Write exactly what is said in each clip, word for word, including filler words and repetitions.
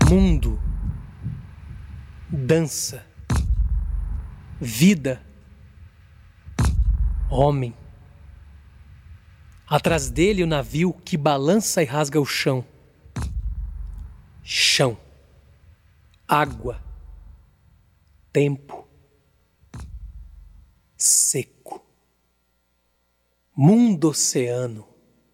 Mundo, dança, vida, homem. Atrás dele o navio que balança e rasga o chão. Chão, água, tempo, seco. Mundo oceano.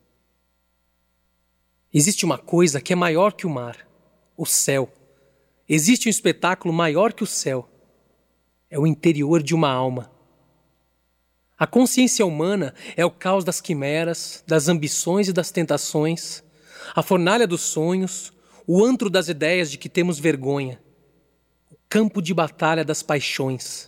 Existe uma coisa que é maior que o mar, o céu. Existe um espetáculo maior que o céu. É o interior de uma alma. A consciência humana é o caos das quimeras, das ambições e das tentações, a fornalha dos sonhos, o antro das ideias de que temos vergonha, o campo de batalha das paixões.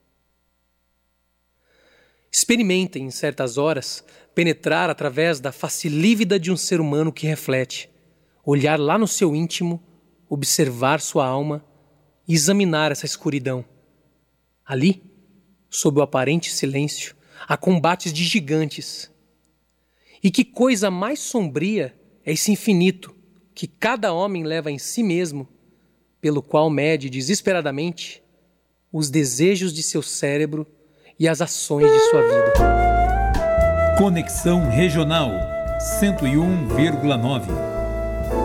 Experimentem, em certas horas, penetrar através da face lívida de um ser humano que reflete, olhar lá no seu íntimo, observar sua alma e examinar essa escuridão. Ali, sob o aparente silêncio, há combates de gigantes. E que coisa mais sombria é esse infinito que cada homem leva em si mesmo, pelo qual mede desesperadamente os desejos de seu cérebro e as ações de sua vida. Conexão Regional cento e um vírgula nove.